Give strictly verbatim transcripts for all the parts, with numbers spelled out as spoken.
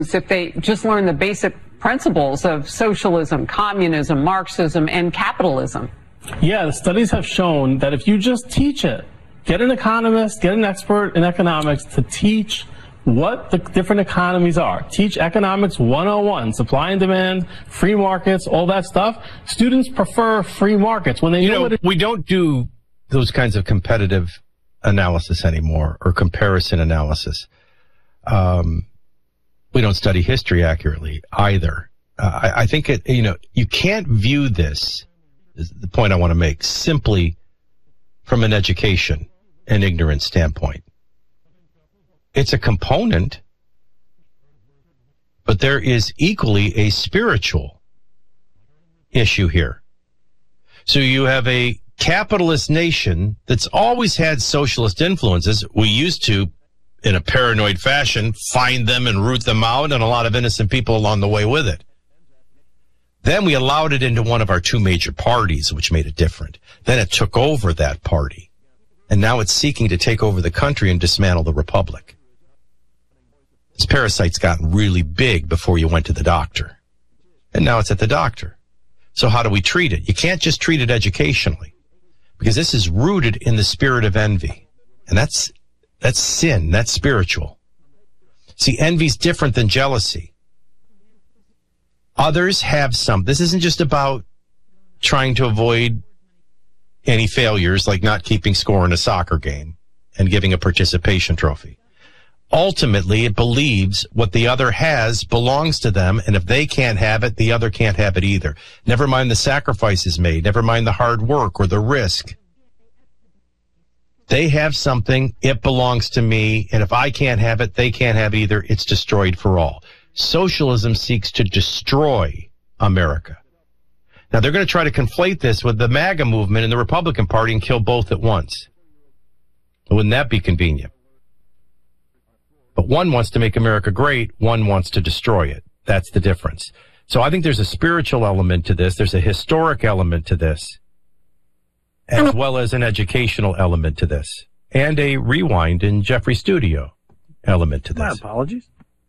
if they just learn the basic principles of socialism, communism, Marxism, and capitalism. Yeah, the studies have shown that if you just teach it, get an economist, get an expert in economics to teach what the different economies are. Teach economics one oh one, supply and demand, free markets, all that stuff. Students prefer free markets when they you know, know what it we don't do those kinds of competitive analysis anymore, or comparison analysis. Um, we don't study history accurately either. Uh, I, I think it, you know, you can't view this, is the point I want to make, simply from an education and ignorance standpoint. It's a component, but there is equally a spiritual issue here. So you have a capitalist nation that's always had socialist influences. We used to, in a paranoid fashion, find them and root them out, and a lot of innocent people along the way with it. Then we allowed it into one of our two major parties, which made it different. Then it took over that party. And now it's seeking to take over the country and dismantle the republic. This parasite's gotten really big before you went to the doctor. And now it's at the doctor. So how do we treat it? You can't just treat it educationally, because this is rooted in the spirit of envy. And that's, that's sin. That's spiritual. See, envy's different than jealousy. Others have some. This isn't just about trying to avoid any failures, like not keeping score in a soccer game and giving a participation trophy. Ultimately, it believes what the other has belongs to them, and if they can't have it, the other can't have it either. Never mind the sacrifices made, never mind the hard work or the risk. They have something, it belongs to me, and if I can't have it, they can't have it either. It's destroyed for all. Socialism seeks to destroy America. Now, they're going to try to conflate this with the MAGA movement and the Republican Party and kill both at once. Wouldn't that be convenient? But one wants to make America great, one wants to destroy it. That's the difference. So I think there's a spiritual element to this, there's a historic element to this, as well as an educational element to this, and a rewind in Jeffrey's studio element to this. My apologies.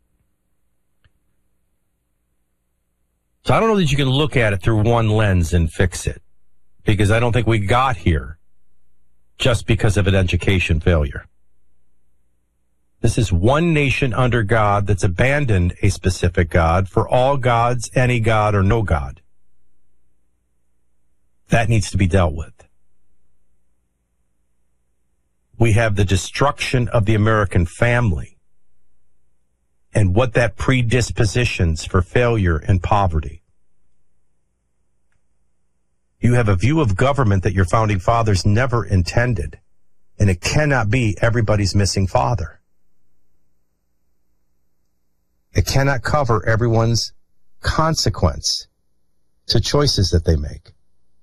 So I don't know that you can look at it through one lens and fix it, because I don't think we got here just because of an education failure. This is one nation under God that's abandoned a specific God for all gods, any God, or no God. That needs to be dealt with. We have the destruction of the American family and what that predispositions for failure and poverty. You have a view of government that your founding fathers never intended, and it cannot be everybody's missing father. It cannot cover everyone's consequence to choices that they make.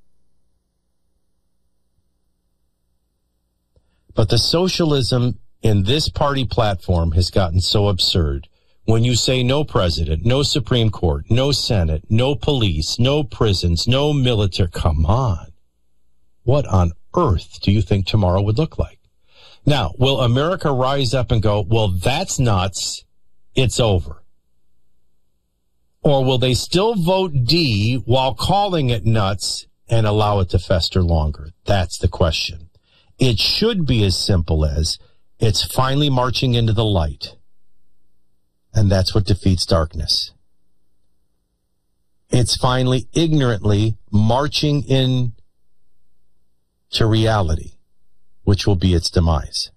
But the socialism in this party platform has gotten so absurd. When you say no president, no Supreme Court, no Senate, no police, no prisons, no military, come on. What on earth do you think tomorrow would look like? Now, will America rise up and go, well, that's nuts, it's over? Or will they still vote D while calling it nuts and allow it to fester longer? That's the question. It should be as simple as it's finally marching into the light. And that's what defeats darkness. It's finally ignorantly marching in to reality, which will be its demise.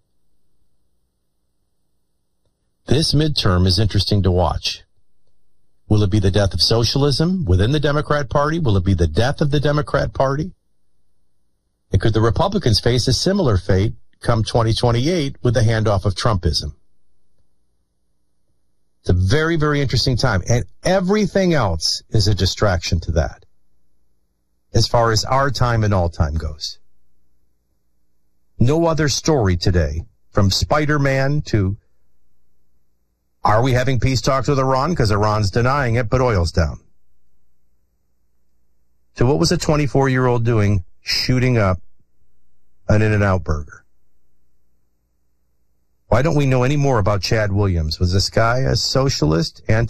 This midterm is interesting to watch. Will it be the death of socialism within the Democrat Party? Will it be the death of the Democrat Party? And could the Republicans face a similar fate come twenty twenty-eight with the handoff of Trumpism? It's a very, very interesting time. And everything else is a distraction to that, as far as our time and all time goes. No other story today, from Spider-Man to are we having peace talks with Iran? Because Iran's denying it, but oil's down. So what was a twenty-four-year-old doing shooting up an In-N-Out burger? Why don't we know any more about Chad Williams? Was this guy a socialist,